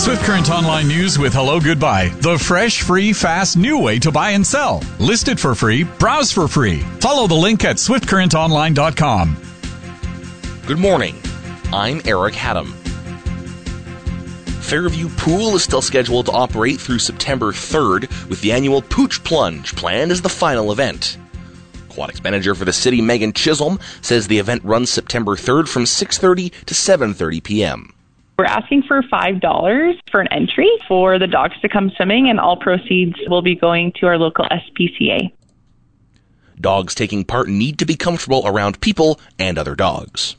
Swift Current Online News with Hello Goodbye. The fresh, free, fast, new way to buy and sell. List it for free. Browse for free. Follow the link at swiftcurrentonline.com. Good morning. I'm Eric Haddam. Fairview Pool is still scheduled to operate through September 3rd, with the annual Pooch Plunge planned as the final event. Aquatics manager for the city, Megan Chisholm, says the event runs September 3rd from 6:30 to 7:30 p.m. We're asking for $5 for an entry for the dogs to come swimming, and all proceeds will be going to our local SPCA. Dogs taking part need to be comfortable around people and other dogs.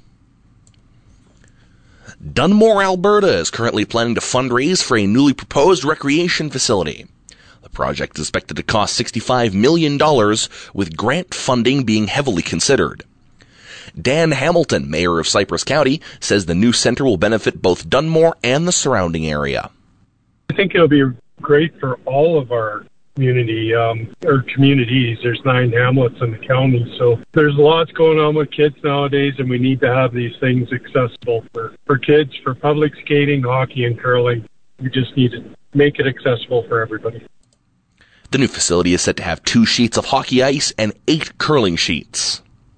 Dunmore, Alberta is currently planning to fundraise for a newly proposed recreation facility. The project is expected to cost $65 million, with grant funding being heavily considered. Dan Hamilton, mayor of Cypress County, says the new center will benefit both Dunmore and the surrounding area. I think it'll be great for all of our community, or communities. There's 9 hamlets in the county, so there's lots going on with kids nowadays, and we need to have these things accessible for kids, for public skating, hockey, and curling. We just need to make it accessible for everybody. The new facility is set to have 2 sheets of hockey ice and 8 curling sheets.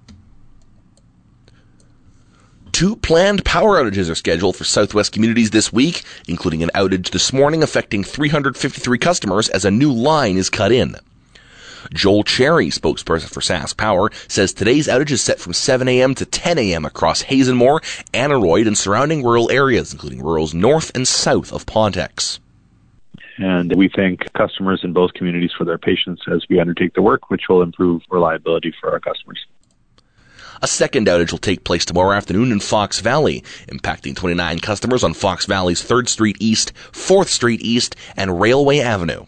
2 planned power outages are scheduled for Southwest communities this week, including an outage this morning affecting 353 customers as a new line is cut in. Joel Cherry, spokesperson for Sask Power, says today's outage is set from 7 a.m. to 10 a.m. across Hazenmore, Aneroid, and surrounding rural areas, including rurals north and south of Pontex. And we thank customers in both communities for their patience as we undertake the work, which will improve reliability for our customers. A second outage will take place tomorrow afternoon in Fox Valley, impacting 29 customers on Fox Valley's 3rd Street East, 4th Street East, and Railway Avenue.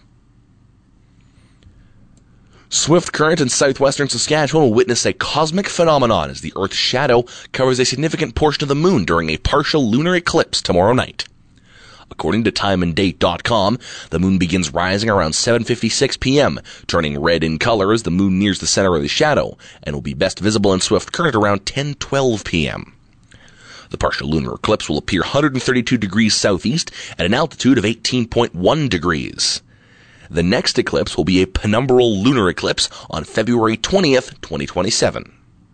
Swift Current in southwestern Saskatchewan will witness a cosmic phenomenon as the Earth's shadow covers a significant portion of the moon during a partial lunar eclipse tomorrow night. According to timeanddate.com, the moon begins rising around 7:56 p.m., turning red in color as the moon nears the center of the shadow, and will be best visible in Swift Current around 10:12 p.m. The partial lunar eclipse will appear 132 degrees southeast at an altitude of 18.1 degrees. The next eclipse will be a penumbral lunar eclipse on February 20th, 2027.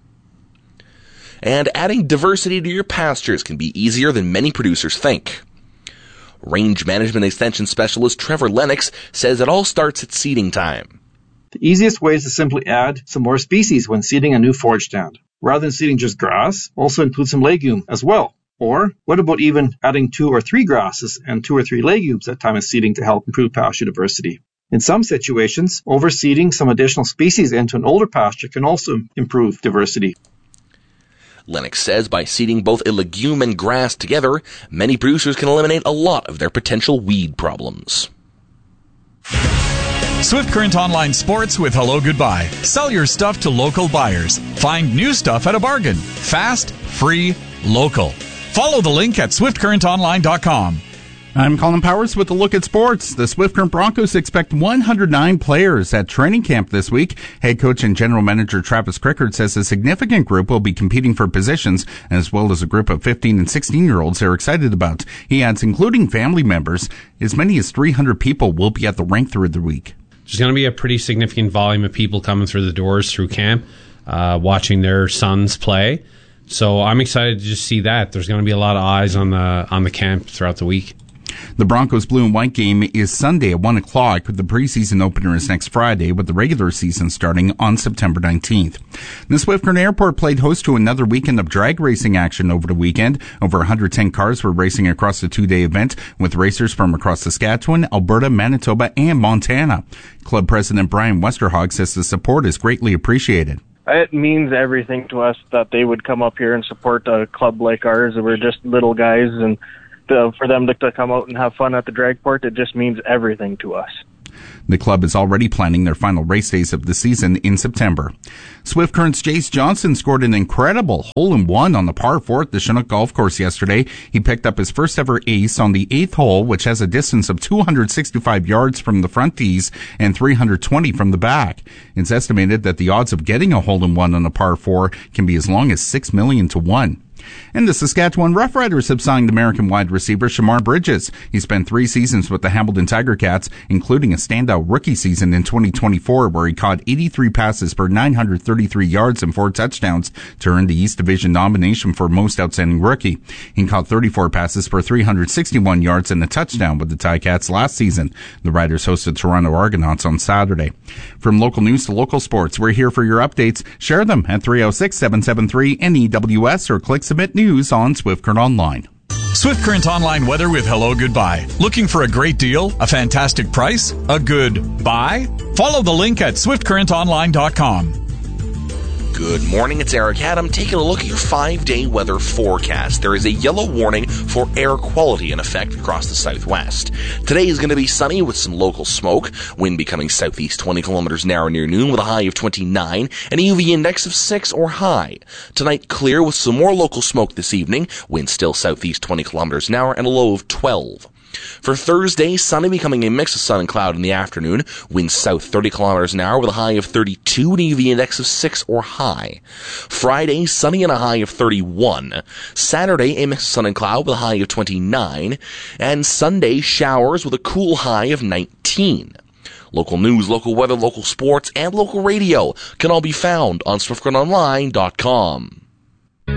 And adding diversity to your pastures can be easier than many producers think. Range Management Extension Specialist Trevor Lennox says it all starts at seeding time. The easiest way is to simply add some more species when seeding a new forage stand. Rather than seeding just grass, also include some legume as well. Or what about even adding 2 or 3 grasses and 2 or 3 legumes at time of seeding to help improve pasture diversity? In some situations, overseeding some additional species into an older pasture can also improve diversity. Lennox says by seeding both a legume and grass together, many producers can eliminate a lot of their potential weed problems. Swift Current Online Sports with Hello Goodbye. Sell your stuff to local buyers. Find new stuff at a bargain. Fast, free, local. Follow the link at swiftcurrentonline.com. I'm Colin Powers with a look at sports. The Swift Current Broncos expect 109 players at training camp this week. Head coach and general manager Travis Crickard says a significant group will be competing for positions, as well as a group of 15 and 16-year-olds they're excited about. He adds, including family members, as many as 300 people will be at the rink through the week. There's going to be a pretty significant volume of people coming through the doors through camp, watching their sons play. So I'm excited to just see that. There's going to be a lot of eyes on the camp throughout the week. The Broncos blue and white game is Sunday at 1 o'clock. The preseason opener is next Friday, with the regular season starting on September 19th. The Swift Current Airport played host to another weekend of drag racing action over the weekend. Over 110 cars were racing across the 2-day event, with racers from across Saskatchewan, Alberta, Manitoba, and Montana. Club President Brian Westerhog says the support is greatly appreciated. It means everything to us that they would come up here and support a club like ours. We're just little guys, and for them to come out and have fun at the dragport, it just means everything to us. The club is already planning their final race days of the season in September. Swift Current's Jace Johnson scored an incredible hole-in-one on the par 4 at the Chinook Golf Course yesterday. He picked up his first ever ace on the 8th hole, which has a distance of 265 yards from the front tees and 320 from the back. It's estimated that the odds of getting a hole-in-one on a par 4 can be as long as 6 million to 1. And the Saskatchewan Roughriders have signed American wide receiver Shamar Bridges. He spent 3 seasons with the Hamilton Tiger Cats, including a standout rookie season in 2024 where he caught 83 passes for 933 yards and 4 touchdowns to earn the East Division nomination for Most Outstanding Rookie. He caught 34 passes for 361 yards and a touchdown with the Ticats last season. The Riders hosted Toronto Argonauts on Saturday. From local news to local sports, we're here for your updates. Share them at 306-773-NEWS or click Submit News on Swift Current Online. Swift Current Online weather with Hello Goodbye. Looking for a great deal, a fantastic price, a good buy? Follow the link at swiftcurrentonline.com. Good morning, it's Eric Adam taking a look at your 5-day weather forecast. There is a yellow warning for air quality in effect across the southwest. Today is going to be sunny with some local smoke, wind becoming southeast 20 kilometers an hour near noon with a high of 29 and a UV index of 6 or high. Tonight clear with some more local smoke this evening, wind still southeast 20 kilometers an hour and a low of 12. For Thursday, sunny becoming a mix of sun and cloud in the afternoon. Winds south 30 kilometers an hour with a high of 32 and a UV index of 6 or high. Friday, sunny and a high of 31. Saturday, a mix of sun and cloud with a high of 29. And Sunday, showers with a cool high of 19. Local news, local weather, local sports, and local radio can all be found on SwiftCurrentOnline.com.